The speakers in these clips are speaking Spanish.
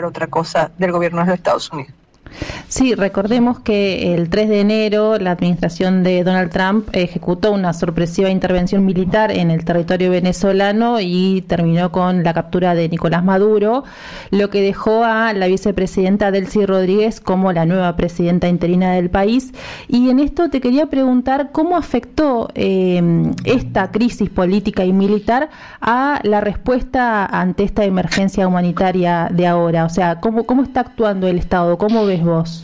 otra cosa del gobierno de los Estados Unidos. Sí, recordemos que el 3 de enero la administración de Donald Trump ejecutó una sorpresiva intervención militar en el territorio venezolano y terminó con la captura de Nicolás Maduro, lo que dejó a la vicepresidenta Delcy Rodríguez como la nueva presidenta interina del país. Y en esto te quería preguntar cómo afectó esta crisis política y militar a la respuesta ante esta emergencia humanitaria de ahora. O sea, ¿cómo está actuando el Estado? ¿Cómo ves vos?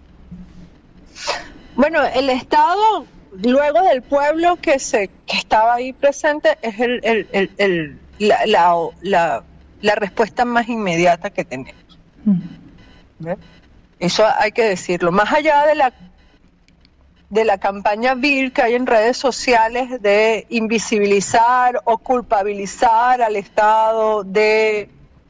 Bueno, el Estado, luego del pueblo que estaba ahí presente, es la respuesta más inmediata que tenemos. ¿Ve? Eso hay que decirlo. Más allá de la campaña vil que hay en redes sociales de invisibilizar o culpabilizar al Estado de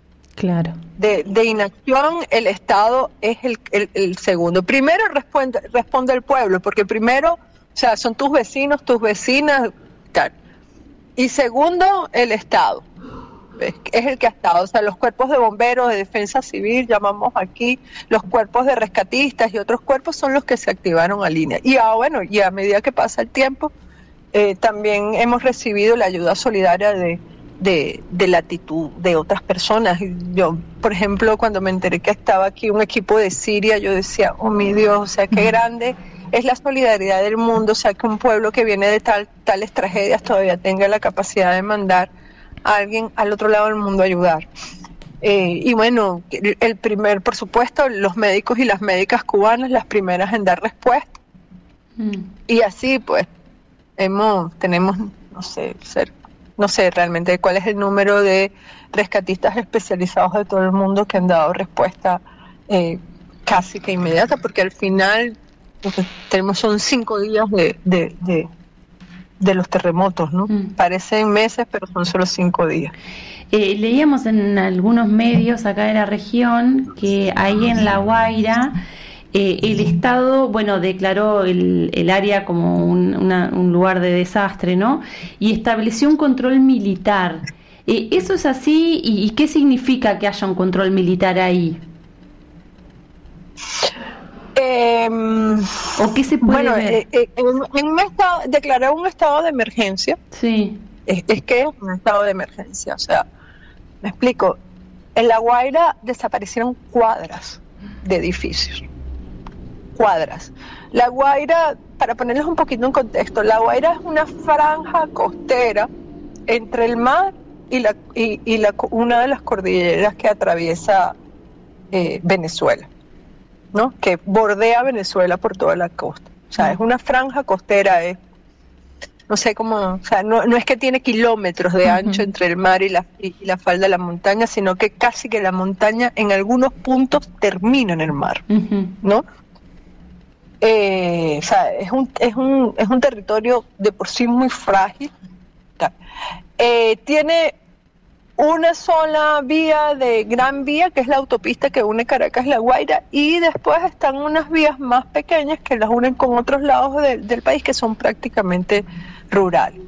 inacción, el Estado es el segundo. Primero responde el pueblo, porque primero, o sea, son tus vecinos, tus vecinas, tal. Y segundo, el Estado. Es el que ha estado, o sea, los cuerpos de bomberos, de defensa civil, llamamos aquí, los cuerpos de rescatistas y otros cuerpos son los que se activaron a línea. Y y a medida que pasa el tiempo, también hemos recibido la ayuda solidaria de la actitud de otras personas. Yo, por ejemplo, cuando me enteré que estaba aquí un equipo de Siria, yo decía, oh mi Dios, o sea, qué grande es la solidaridad del mundo, o sea, que un pueblo que viene de tales tragedias todavía tenga la capacidad de mandar a alguien al otro lado del mundo a ayudar. Y bueno, por supuesto, los médicos y las médicas cubanas, las primeras en dar respuesta. Y así, pues, tenemos, no sé realmente cuál es el número de rescatistas especializados de todo el mundo que han dado respuesta casi que inmediata, porque al final lo que tenemos son 5 días de los terremotos, ¿no? Parecen meses, pero son solo 5 días. Leíamos en algunos medios acá de la región que ahí en La Guaira el Estado, declaró el área como un lugar de desastre, ¿no? Y estableció un control militar. ¿Eso es así? ¿Y qué significa que haya un control militar ahí? ¿O qué se puede ver? Declarar un estado de emergencia. Sí. Es que es un estado de emergencia. O sea, me explico. En La Guaira desaparecieron cuadras de edificios. Cuadras. La Guaira, para ponerles un poquito en contexto, La Guaira es una franja costera entre el mar y una de las cordilleras que atraviesa Venezuela, ¿no? Que bordea Venezuela por toda la costa. O sea, es una franja costera, no sé cómo, o sea, no es que tiene kilómetros de ancho entre el mar y la falda de la montaña, sino que casi que la montaña en algunos puntos termina en el mar, ¿no? O sea, es un territorio de por sí muy frágil. Tiene una sola vía de gran vía, que es la autopista que une Caracas y La Guaira, y después están unas vías más pequeñas que las unen con otros lados del país que son prácticamente rurales,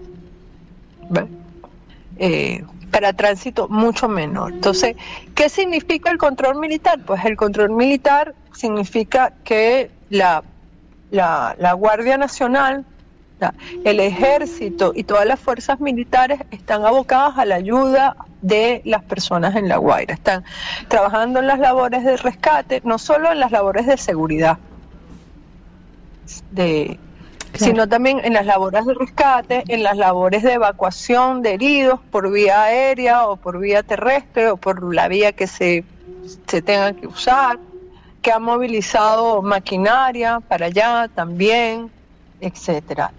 para tránsito mucho menor. Entonces, ¿qué significa el control militar? Pues el control militar significa que la Guardia Nacional, el Ejército y todas las fuerzas militares están abocadas a la ayuda de las personas en La Guaira. Están trabajando en las labores de rescate, no solo en las labores de seguridad, sino también en las labores de rescate, en las labores de evacuación de heridos por vía aérea o por vía terrestre o por la vía que se tenga que usar, que ha movilizado maquinaria para allá también, etcétera.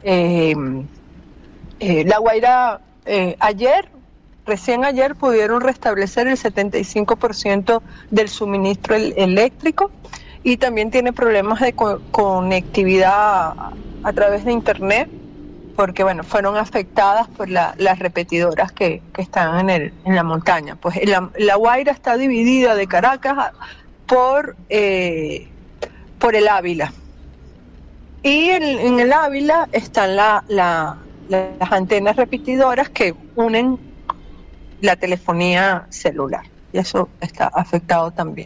La Guaira recién ayer pudieron restablecer el 75% del suministro eléctrico y también tiene problemas de conectividad a través de internet, porque fueron afectadas por las repetidoras que están en la montaña. Pues la Guaira está dividida de Caracas por el Ávila. Y en el Ávila están las antenas repetidoras que unen la telefonía celular. y eso está afectado también.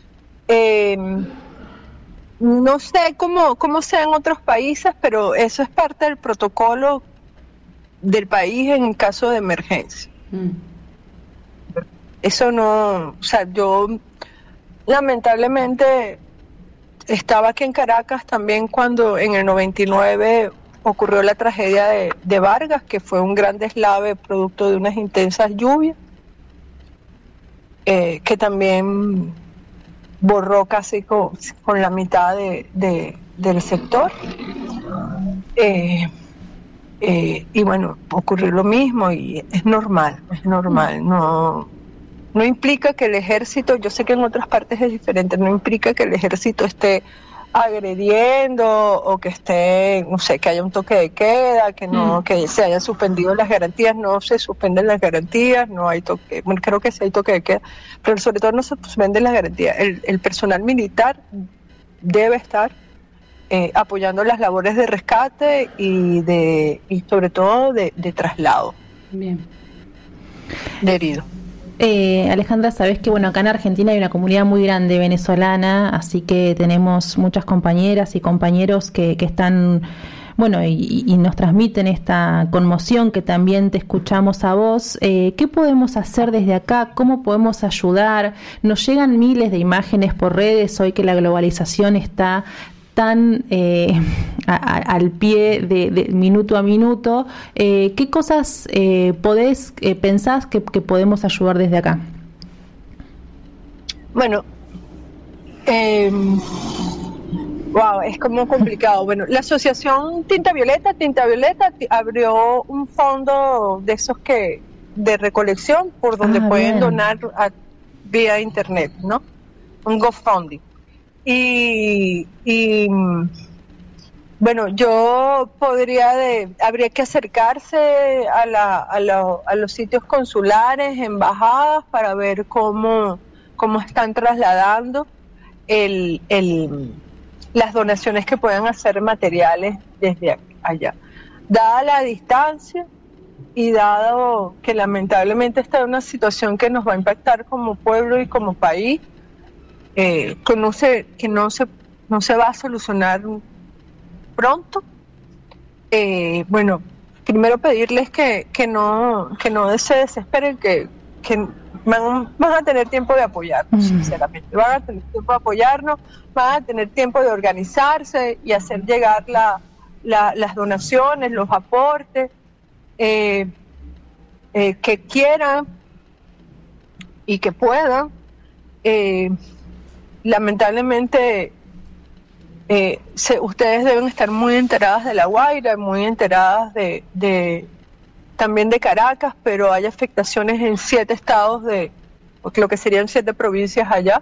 No sé cómo sea en otros países, pero eso es parte del protocolo del país en caso de emergencia. Eso no, o sea, yo lamentablemente estaba aquí en Caracas también cuando en el 99 ocurrió la tragedia de Vargas, que fue un gran deslave producto de unas intensas lluvias, que también borró casi con la mitad del sector. Y bueno, ocurrió lo mismo y es normal, no implica que el ejército, yo sé que en otras partes es diferente, no implica que el ejército esté agrediendo o que esté, no sé, que haya un toque de queda, que se hayan suspendido las garantías. No se suspenden las garantías, no hay toque, bueno, creo que sí hay toque de queda, pero sobre todo no se suspenden las garantías. El personal militar debe estar apoyando las labores de rescate y sobre todo de traslado. Bien. De heridos. Alejandra, sabés que acá en Argentina hay una comunidad muy grande venezolana, así que tenemos muchas compañeras y compañeros que están, y nos transmiten esta conmoción, que también te escuchamos a vos. ¿Qué podemos hacer desde acá? ¿Cómo podemos ayudar? Nos llegan miles de imágenes por redes hoy que la globalización está tan al pie de minuto a minuto. ¿Qué cosas pensás que podemos ayudar desde acá? Bueno, es como complicado. Bueno, la asociación Tinta Violeta abrió un fondo de esos de recolección por donde pueden donar vía internet, ¿no? Un GoFundMe. Y bueno, yo habría que acercarse a los sitios consulares, embajadas, para ver cómo están trasladando las donaciones que puedan hacer materiales desde allá. Dada la distancia y dado que lamentablemente está en una situación que nos va a impactar como pueblo y como país, que no se va a solucionar pronto. Primero pedirles que no se desesperen, que van a tener tiempo de apoyarnos, sinceramente. Van a tener tiempo de apoyarnos, van a tener tiempo de organizarse y hacer llegar las donaciones, los aportes que quieran y que puedan. Lamentablemente ustedes deben estar muy enteradas de La Guaira, muy enteradas también de Caracas, pero hay afectaciones en 7 estados lo que serían 7 provincias allá.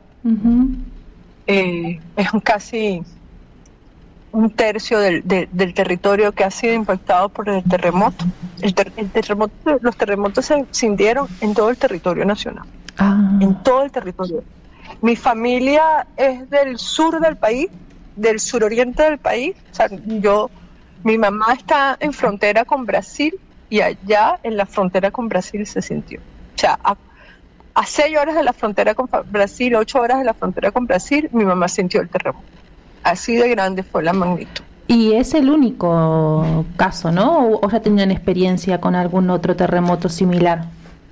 Es casi un tercio del territorio que ha sido impactado por el terremoto. Los terremotos se sintieron en todo el territorio nacional, en todo el territorio. Mi familia es del sur del país, del suroriente del país. O sea, mi mamá está en frontera con Brasil y allá en la frontera con Brasil se sintió. O sea, a 6 horas de la frontera con Brasil, 8 horas de la frontera con Brasil, mi mamá sintió el terremoto. Así de grande fue la magnitud. Y es el único caso, ¿no? ¿O ya tenían experiencia con algún otro terremoto similar?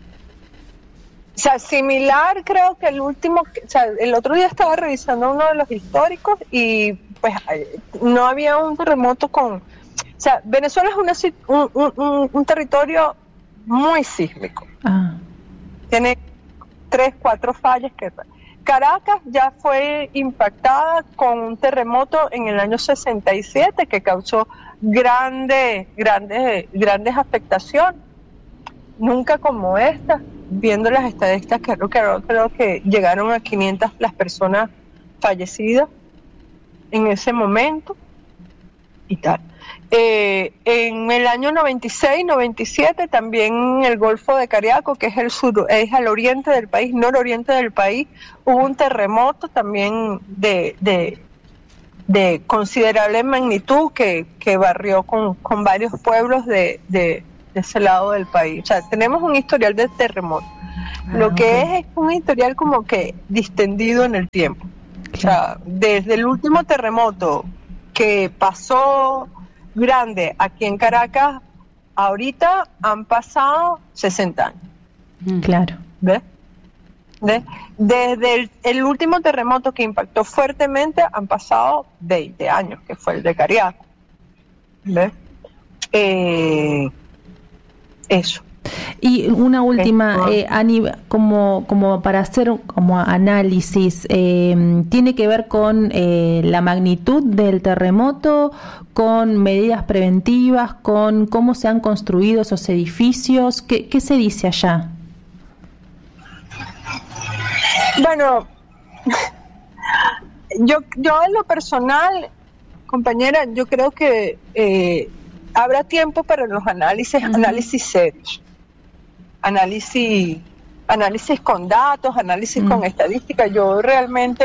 O sea, similar, creo que el otro día estaba revisando uno de los históricos y pues no había un terremoto O sea, Venezuela es un territorio muy sísmico. Tiene 3, 4 fallas. Caracas ya fue impactada con un terremoto en el año 67 que causó grandes afectaciones. Nunca como esta. Viendo las estadísticas, creo que llegaron a 500 las personas fallecidas en ese momento y tal. En el año 96, 97, también en el Golfo de Cariaco, que es al oriente del país, nororiente del país, hubo un terremoto también de considerable magnitud que barrió con varios pueblos de de ese lado del país. O sea, tenemos un historial de terremoto. Lo que es un historial como que distendido en el tiempo. O sea, desde el último terremoto que pasó grande aquí en Caracas, ahorita han pasado 60 años. Claro. ¿Ves? Desde el último terremoto que impactó fuertemente han pasado 20 años, que fue el de Cariaco. ¿Ves? Eso. Y una última, como para hacer como análisis, ¿tiene que ver con la magnitud del terremoto, con medidas preventivas, con cómo se han construido esos edificios? ¿Qué se dice allá? Bueno, yo en lo personal, compañera, yo creo que habrá tiempo para los análisis serios, análisis con datos, análisis con estadística. Yo realmente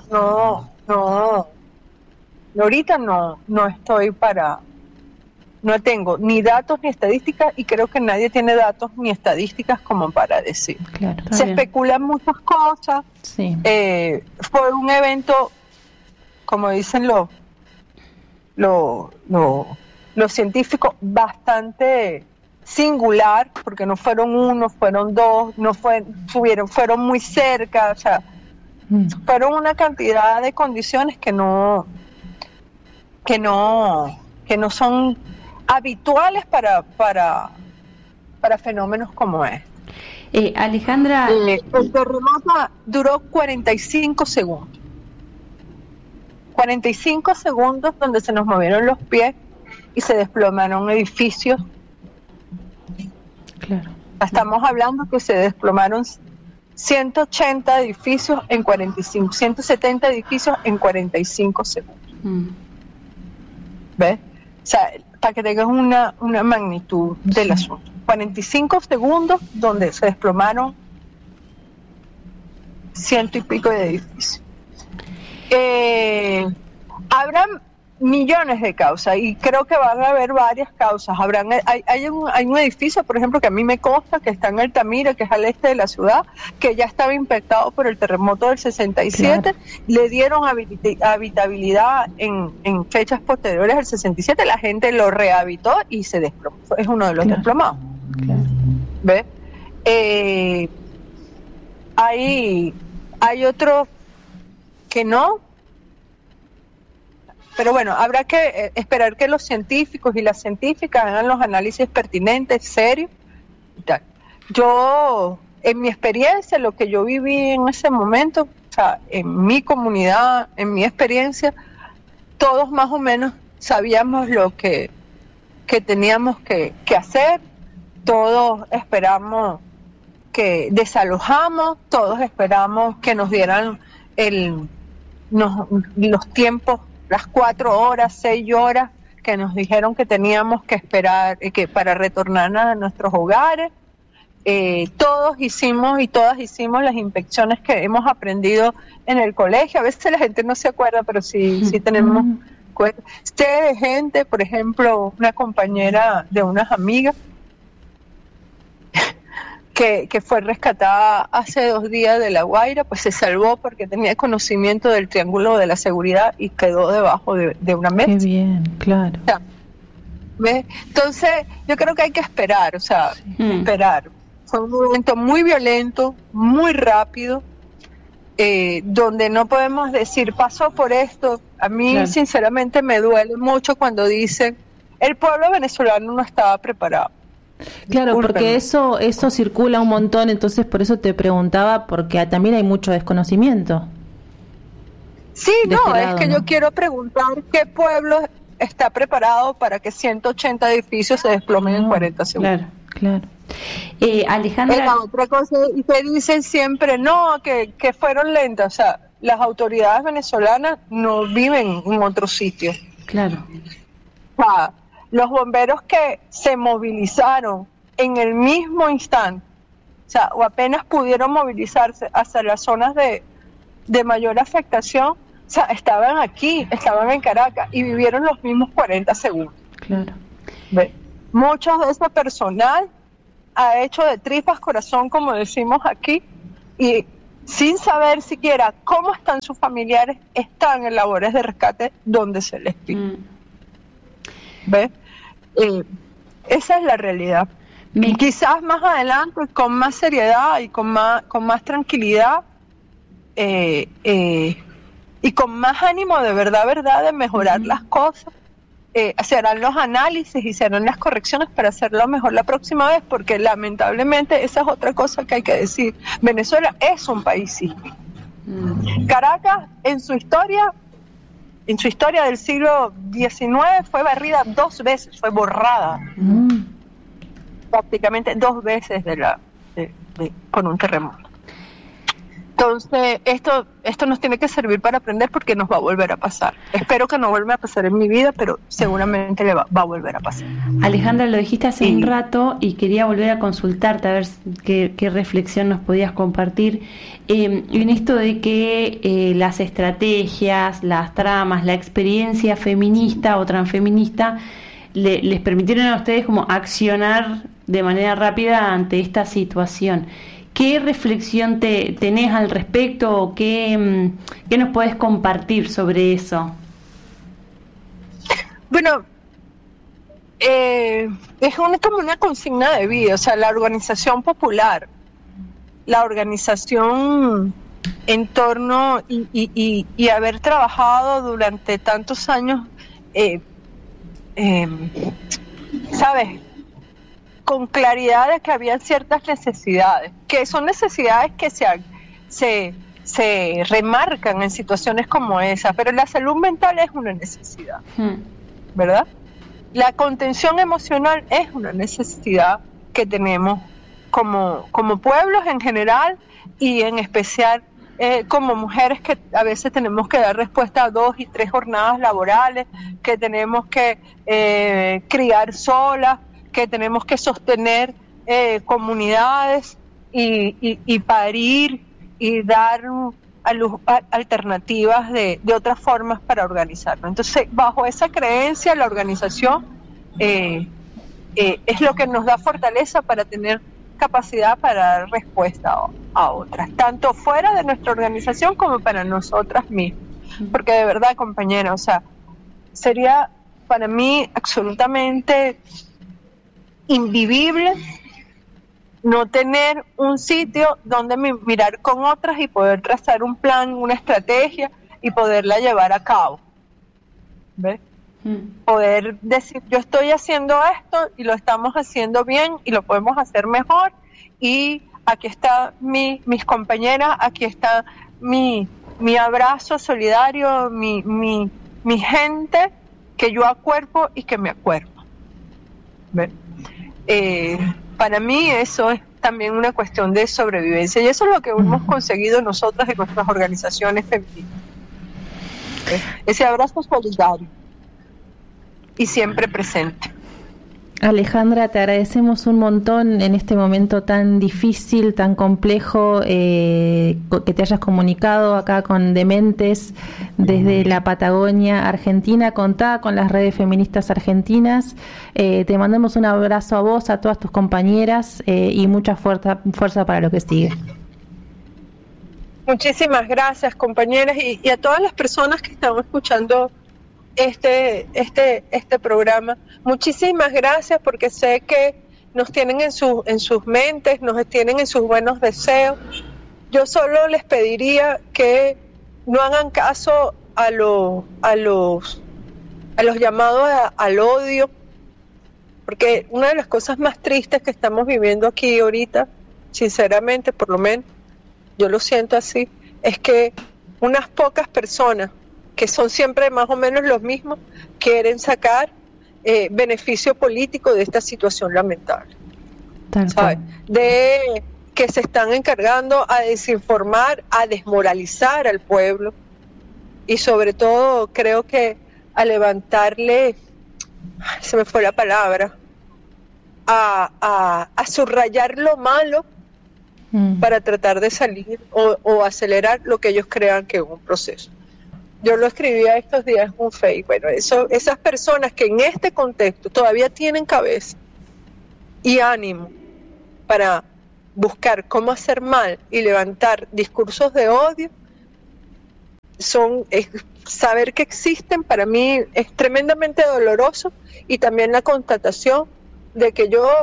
ahorita no estoy no tengo ni datos ni estadísticas, y creo que nadie tiene datos ni estadísticas como para decir. Claro, se especulan muchas cosas. Sí. Fue un evento, como dicen los científicos, bastante singular, porque no fueron uno, fueron dos, fueron muy cerca, o sea, fueron una cantidad de condiciones que no son habituales para fenómenos como este. Alejandra, el terremoto duró 45 segundos. 45 segundos donde se nos movieron los pies y se desplomaron edificios. Claro. Estamos hablando que se desplomaron 180 edificios en 45, 170 edificios en 45 segundos. ¿Ves? O sea, para que tengas una magnitud del asunto. 45 segundos donde se desplomaron 100 y pico de edificios. Habrán millones de causas, y creo que van a haber varias causas. Hay un edificio, por ejemplo, que a mí me consta, que está en Altamira, que es al este de la ciudad, que ya estaba impactado por el terremoto del 67, claro. Le dieron habitabilidad en fechas posteriores al 67, la gente lo rehabitó y se desplomó. Es uno de los desplomados. Claro. ¿Ves? Hay otros que no. Pero bueno, habrá que esperar que los científicos y las científicas hagan los análisis pertinentes, serios y tal. Yo, en mi experiencia, lo que yo viví en ese momento, o sea, en mi comunidad, en mi experiencia, todos más o menos sabíamos lo que teníamos que hacer, todos esperamos que desalojamos, todos esperamos que nos dieran los tiempos, las 4 horas, 6 horas que nos dijeron que teníamos que esperar para retornar a nuestros hogares. Todos hicimos y todas hicimos las inspecciones que hemos aprendido en el colegio. A veces la gente no se acuerda, pero sí tenemos cuenta. Sé de gente, por ejemplo, una compañera de unas amigas que fue rescatada hace 2 días de La Guaira, pues se salvó porque tenía conocimiento del triángulo de la seguridad y quedó debajo de una mesa. Qué bien, claro. O sea, ¿ves? Entonces, yo creo que hay que esperar, o sea, esperar. Fue un momento muy violento, muy rápido, donde no podemos decir, pasó por esto. A mí, sinceramente, me duele mucho cuando dicen, el pueblo venezolano no estaba preparado. Claro, porque eso circula un montón, entonces por eso te preguntaba, porque también hay mucho desconocimiento. Sí, es que yo quiero preguntar qué pueblo está preparado para que 180 edificios se desplomen en 40 segundos. Claro. Alejandra, la otra cosa, y te dicen siempre, que fueron lentas, o sea, las autoridades venezolanas no viven en otro sitio. Claro. O sea, los bomberos que se movilizaron en el mismo instante, o apenas pudieron movilizarse hacia las zonas de mayor afectación, estaban aquí, estaban en Caracas y vivieron los mismos 40 segundos. Claro. ¿Ve? Mucho de ese personal ha hecho de tripas corazón, como decimos aquí, y sin saber siquiera cómo están sus familiares, están en labores de rescate donde se les pide. ¿Ves? Esa es la realidad. Quizás más adelante, con más seriedad y con más tranquilidad, y con más ánimo de verdad de mejorar las cosas, se harán los análisis y se harán las correcciones para hacerlo mejor la próxima vez, porque lamentablemente esa es otra cosa que hay que decir. Venezuela es un país sísmico. Caracas, en su historia del siglo XIX, fue barrida 2 veces, fue borrada prácticamente 2 veces por un terremoto. Entonces, esto nos tiene que servir para aprender, porque nos va a volver a pasar. Espero que no vuelva a pasar en mi vida, pero seguramente va a volver a pasar. Alejandra, lo dijiste hace un rato y quería volver a consultarte a ver qué reflexión nos podías compartir en esto de que las estrategias, las tramas, la experiencia feminista o transfeminista les permitieron a ustedes como accionar de manera rápida ante esta situación. ¿Qué reflexión tenés al respecto o qué nos podés compartir sobre eso? Bueno, es como una consigna de vida, o sea, la organización popular, la organización en torno y haber trabajado durante tantos años, ¿sabes?, con claridad de que había ciertas necesidades, que son necesidades que se remarcan en situaciones como esa, pero la salud mental es una necesidad, ¿verdad? La contención emocional es una necesidad que tenemos como pueblos en general, y en especial como mujeres, que a veces tenemos que dar respuesta a 2 y 3 jornadas laborales, que tenemos que criar solas, que tenemos que sostener comunidades y parir y dar alternativas de otras formas para organizarnos. Entonces, bajo esa creencia, la organización es lo que nos da fortaleza para tener capacidad para dar respuesta a otras, tanto fuera de nuestra organización como para nosotras mismas. Porque de verdad, compañera, o sea, sería para mí absolutamente invivible no tener un sitio donde mirar con otras y poder trazar un plan, una estrategia y poderla llevar a cabo. ¿Ves? Poder decir, yo estoy haciendo esto y lo estamos haciendo bien y lo podemos hacer mejor, y aquí está mis compañeras, aquí está mi abrazo solidario, mi gente que yo acuerpo y que me acuerpo. ¿Ves? Para mí eso es también una cuestión de sobrevivencia, y eso es lo que hemos conseguido nosotras en nuestras organizaciones femeninas. Ese abrazo solidario y siempre presente. Alejandra, te agradecemos un montón en este momento tan difícil, tan complejo, que te hayas comunicado acá con Dementes desde la Patagonia Argentina. Contá con las redes feministas argentinas. Te mandamos un abrazo a vos, a todas tus compañeras, y mucha fuerza para lo que sigue. Muchísimas gracias, compañeras, y a todas las personas que están escuchando este programa. Muchísimas gracias, porque sé que nos tienen en sus mentes, nos tienen en sus buenos deseos. Yo solo les pediría que no hagan caso a los llamados al odio, porque una de las cosas más tristes que estamos viviendo aquí ahorita, sinceramente, por lo menos yo lo siento así, es que unas pocas personas, que son siempre más o menos los mismos, quieren sacar beneficio político de esta situación lamentable, ¿sabes? De que se están encargando a desinformar, a desmoralizar al pueblo, y sobre todo creo que a levantarle, se me fue la palabra, a subrayar lo malo para tratar de salir o acelerar lo que ellos crean que es un proceso. Yo lo escribía estos días en un Facebook. Bueno, esas personas que en este contexto todavía tienen cabeza, y ánimo para buscar cómo hacer mal y levantar discursos de odio, saber que existen, para mí es tremendamente doloroso, y también la constatación de que yo,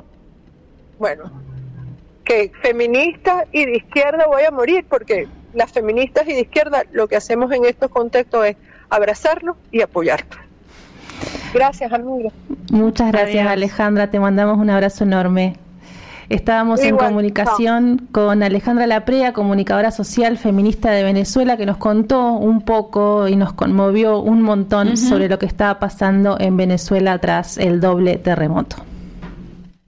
que feminista y de izquierda voy a morir, porque las feministas y de izquierda lo que hacemos en estos contextos es abrazarnos y apoyarnos. Gracias, amiga. Muchas gracias, adiós. Alejandra, te mandamos un abrazo enorme. Estábamos en comunicación con Alejandra Laprea, comunicadora social feminista de Venezuela, que nos contó un poco y nos conmovió un montón sobre lo que estaba pasando en Venezuela tras el doble terremoto.